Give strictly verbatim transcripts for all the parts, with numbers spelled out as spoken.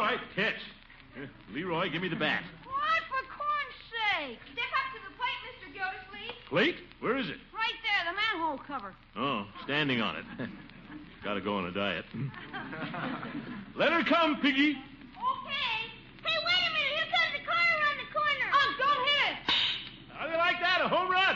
right, catch. Uh, Leroy, give me the bat. What, for corn's sake? Step up to the plate, Mister Gildersleeve. Plate? Where is it? Right there, the manhole cover. Oh, standing on it. Gotta go on a diet. Let her come, Piggy. Okay. Hey, wait a minute. Here comes the car around the corner. Oh, don't hit it. How do you like that? A home run?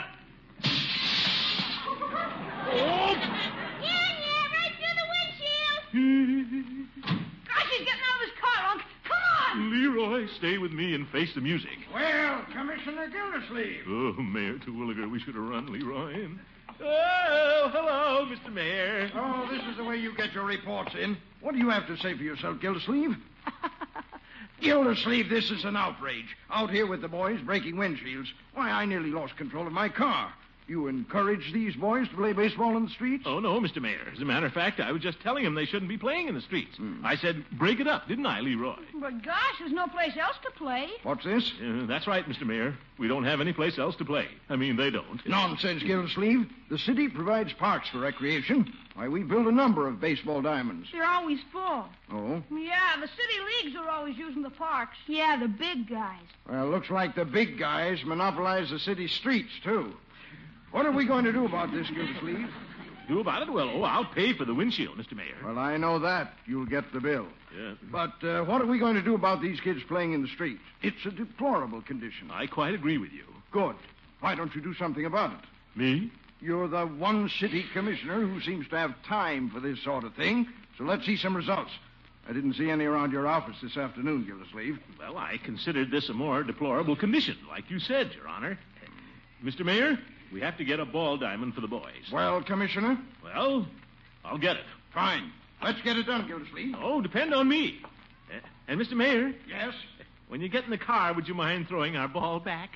Oh! Yeah, yeah, right through the windshield. Gosh, he's getting out of his car, Unc. Come on. Leroy, stay with me and face the music. Well, Commissioner Gildersleeve. Oh, Mayor Terwilliger, we should have run, Leroy. Oh, hello, Mister Mayor. Oh, this is the way you get your reports in. What do you have to say for yourself, Gildersleeve? Gildersleeve, this is an outrage. Out here with the boys breaking windshields. Why, I nearly lost control of my car. You encourage these boys to play baseball in the streets? Oh, no, Mister Mayor. As a matter of fact, I was just telling them they shouldn't be playing in the streets. Hmm. I said, break it up, didn't I, Leroy? But gosh, there's no place else to play. What's this? Uh, that's right, Mister Mayor. We don't have any place else to play. I mean, they don't. Nonsense, Gildersleeve. The city provides parks for recreation. Why, we build a number of baseball diamonds. They're always full. Oh? Yeah, the city leagues are always using the parks. Yeah, the big guys. Well, looks like the big guys monopolize the city streets, too. What are we going to do about this, Gildersleeve? Do about it? Well, oh, I'll pay for the windshield, Mister Mayor. Well, I know that. You'll get the bill. Yeah. But uh, what are we going to do about these kids playing in the streets? It's a deplorable condition. I quite agree with you. Good. Why don't you do something about it? Me? You're the one city commissioner who seems to have time for this sort of thing, so let's see some results. I didn't see any around your office this afternoon, Gildersleeve. Well, I considered this a more deplorable condition, like you said, Your Honor. Mister Mayor, we have to get a ball diamond for the boys. Well, Commissioner? Well, I'll get it. Fine. Let's get it done, Gildersleeve. Oh, depend on me. Uh, and, Mister Mayor? Yes? When you get in the car, would you mind throwing our ball back?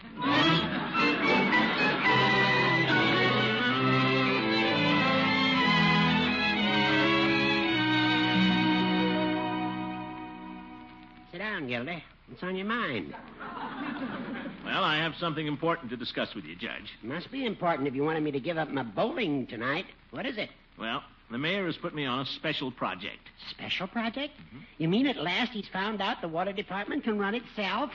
Sit down, Gildy. What's on your mind? Well, I have something important to discuss with you, Judge. Must be important if you wanted me to give up my bowling tonight. What is it? Well, the mayor has put me on a special project. Special project? Mm-hmm. You mean at last he's found out the water department can run itself?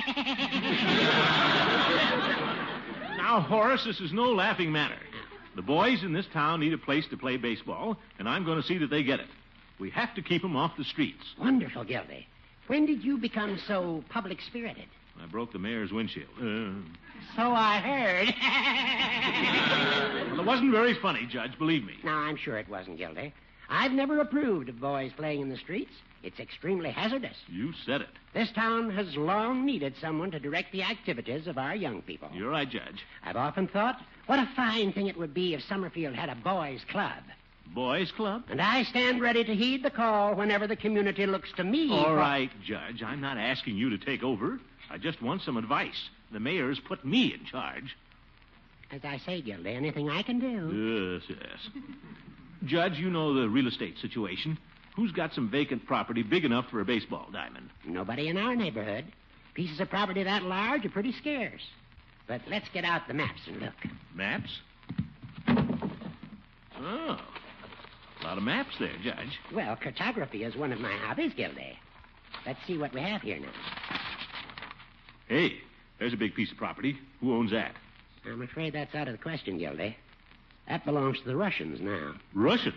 Now, Horace, this is no laughing matter. The boys in this town need a place to play baseball, and I'm going to see that they get it. We have to keep them off the streets. Wonderful, Gildy. When did you become so public-spirited? I broke the mayor's windshield. Uh... So I heard. Well, it wasn't very funny, Judge, believe me. No, I'm sure it wasn't, Gildy. I've never approved of boys playing in the streets. It's extremely hazardous. You said it. This town has long needed someone to direct the activities of our young people. You're right, Judge. I've often thought, what a fine thing it would be if Summerfield had a boys' club. Boys' club? And I stand ready to heed the call whenever the community looks to me. All for... right, Judge. I'm not asking you to take over. I just want some advice. The mayor's put me in charge. As I say, Gildy, anything I can do. Yes, yes. Judge, you know the real estate situation. Who's got some vacant property big enough for a baseball diamond? Nobody in our neighborhood. Pieces of property that large are pretty scarce. But let's get out the maps and look. Maps? Oh. A lot of maps there, Judge. Well, cartography is one of my hobbies, Gildy. Let's see what we have here now. Hey, there's a big piece of property. Who owns that? I'm afraid that's out of the question, Gildy. That belongs to the Russians now. Russians?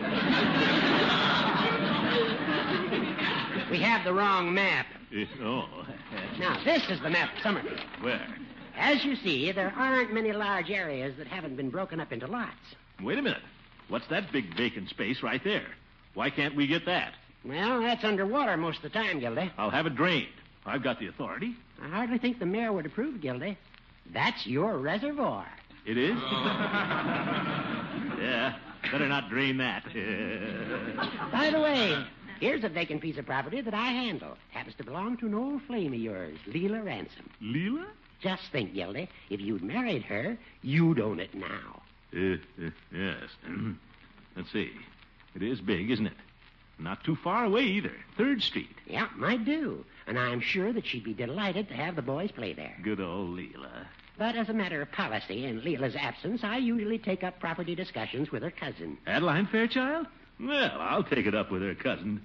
We have the wrong map. Oh. Now, this is the map of Summerfield. Where? As you see, there aren't many large areas that haven't been broken up into lots. Wait a minute. What's that big vacant space right there? Why can't we get that? Well, that's underwater most of the time, Gildy. I'll have it drained. I've got the authority. I hardly think the mayor would approve, Gildy. That's your reservoir. It is? Yeah, better not drain that. By the way, here's a vacant piece of property that I handle. Happens to belong to an old flame of yours, Leela Ransom. Leela? Just think, Gildy, if you'd married her, you'd own it now. Uh, uh, yes. Let's see. It is big, isn't it? Not too far away either. Third Street. Yeah, might do. And I'm sure that she'd be delighted to have the boys play there. Good old Leela. But as a matter of policy, in Leela's absence, I usually take up property discussions with her cousin. Adeline Fairchild? Well, I'll take it up with her cousin.